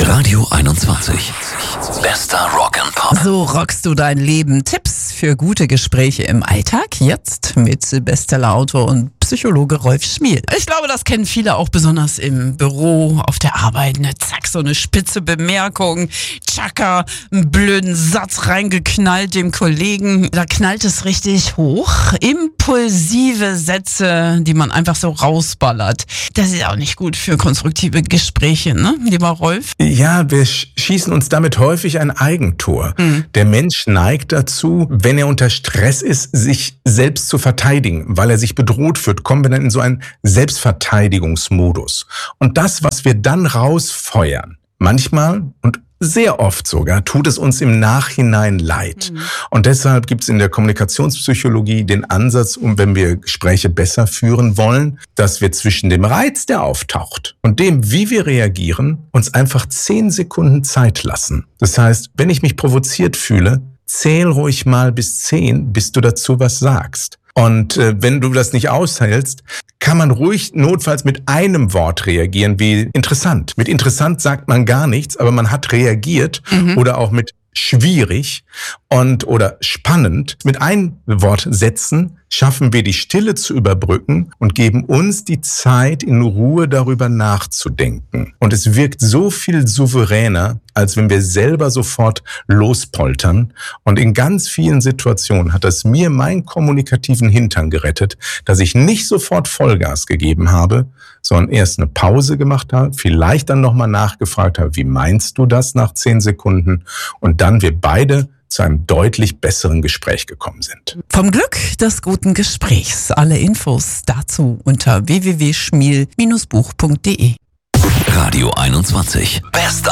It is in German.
Radio 21. Bester Rock'n'Pop. So rockst du dein Leben. Tipps für gute Gespräche im Alltag. Jetzt mit Bestsellerautor und Psychologe Rolf Schmiel. Ich glaube, das kennen viele auch besonders im Büro, auf der Arbeit. Zack, so eine spitze Bemerkung. Tschakka, einen blöden Satz reingeknallt dem Kollegen. Da knallt es richtig hoch. Impulsive Sätze, die man einfach so rausballert. Das ist auch nicht gut für konstruktive Gespräche, ne, lieber Rolf? Ja, wir schießen uns damit häufig ein Eigentor. Der Mensch neigt dazu, wenn er unter Stress ist, sich selbst zu verteidigen. Weil er sich bedroht fühlt, kommen wir dann in so einen Selbstverteidigungsmodus. Und das, was wir dann rausfeuern, manchmal und sehr oft sogar, tut es uns im Nachhinein leid. Und deshalb gibt es in der Kommunikationspsychologie den Ansatz, wenn wir Gespräche besser führen wollen, dass wir zwischen dem Reiz, der auftaucht, und dem, wie wir reagieren, uns einfach 10 Sekunden Zeit lassen. Das heißt, wenn ich mich provoziert fühle, zähl ruhig mal bis 10, bis du dazu was sagst. Und wenn du das nicht aushältst, kann man ruhig notfalls mit einem Wort reagieren, wie interessant. Mit interessant sagt man gar nichts, aber man hat reagiert. Oder auch mit schwierig oder spannend. Mit einem Wort setzen schaffen wir die Stille zu überbrücken und geben uns die Zeit, in Ruhe darüber nachzudenken. Und es wirkt so viel souveräner, als wenn wir selber sofort lospoltern. Und in ganz vielen Situationen hat das mir meinen kommunikativen Hintern gerettet, dass ich nicht sofort Vollgas gegeben habe, sondern erst eine Pause gemacht habe, vielleicht dann nochmal nachgefragt habe, wie meinst du das nach 10 Sekunden? Und dann wir beide zu einem deutlich besseren Gespräch gekommen sind. Vom Glück des guten Gesprächs. Alle Infos dazu unter www.schmiel-buch.de. Radio 21. Bester